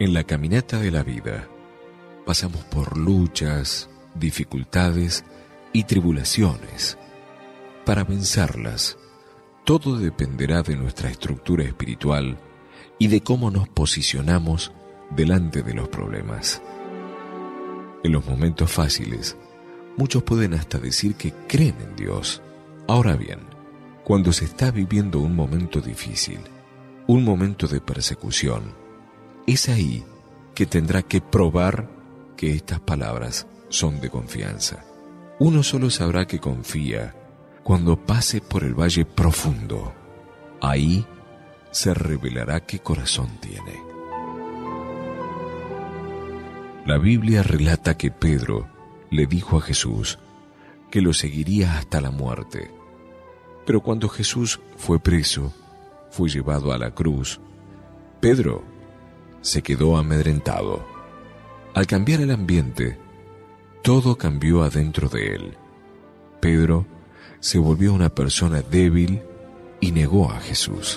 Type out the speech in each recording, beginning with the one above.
En la caminata de la vida pasamos por luchas, dificultades y tribulaciones. Para vencerlas, todo dependerá de nuestra estructura espiritual y de cómo nos posicionamos delante de los problemas. En los momentos fáciles, muchos pueden hasta decir que creen en Dios. Ahora bien, cuando se está viviendo un momento difícil, un momento de persecución, es ahí que tendrá que probar que estas palabras son de confianza. Uno solo sabrá que confía cuando pase por el valle profundo. Ahí se revelará qué corazón tiene. La Biblia relata que Pedro le dijo a Jesús que lo seguiría hasta la muerte. Pero cuando Jesús fue preso, fue llevado a la cruz, Pedro se quedó amedrentado. Al cambiar el ambiente, todo cambió adentro de él. Pedro se volvió una persona débil y negó a Jesús.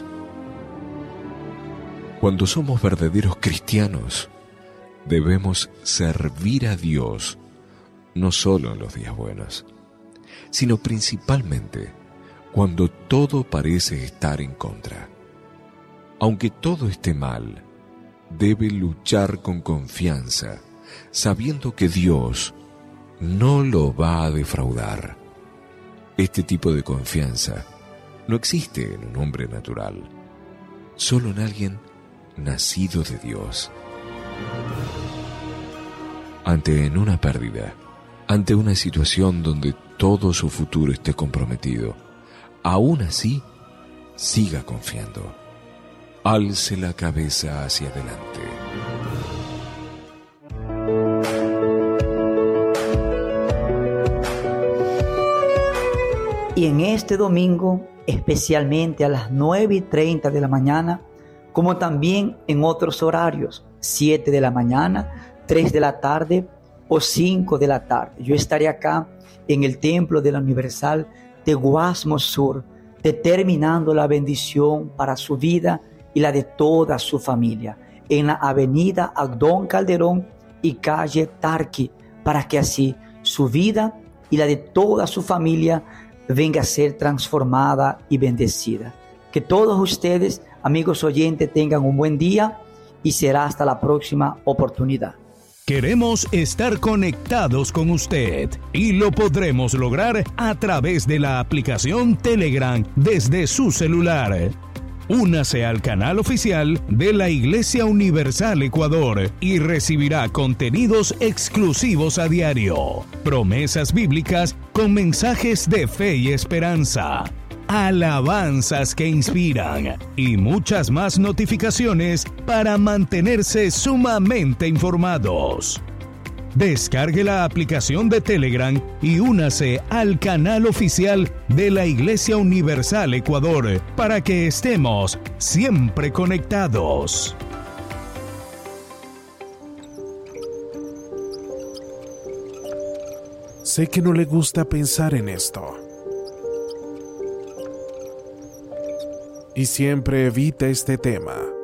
Cuando somos verdaderos cristianos, debemos servir a Dios no solo en los días buenos, sino principalmente cuando todo parece estar en contra. Aunque todo esté mal, debe luchar con confianza, sabiendo que Dios no lo va a defraudar. Este tipo de confianza no existe en un hombre natural, solo en alguien nacido de Dios. Ante una pérdida, ante una situación donde todo su futuro esté comprometido, aún así, siga confiando. Alce la cabeza hacia adelante. Y en este domingo, especialmente a las 9:30 de la mañana, como también en otros horarios, 7 de la mañana, 3 de la tarde o 5 de la tarde, yo estaré acá en el Templo de la Universal de Guasmo Sur, determinando la bendición para su vida y la de toda su familia, en la avenida Agdón Calderón y calle Tarqui, para que así su vida y la de toda su familia venga a ser transformada y bendecida. Que todos ustedes, amigos oyentes, tengan un buen día y será hasta la próxima oportunidad. Queremos estar conectados con usted y lo podremos lograr a través de la aplicación Telegram desde su celular. Únase al canal oficial de la Iglesia Universal Ecuador y recibirá contenidos exclusivos a diario, promesas bíblicas con mensajes de fe y esperanza, alabanzas que inspiran y muchas más notificaciones para mantenerse sumamente informados. Descargue la aplicación de Telegram y únase al canal oficial de la Iglesia Universal Ecuador para que estemos siempre conectados. Sé que no le gusta pensar en esto y siempre evita este tema.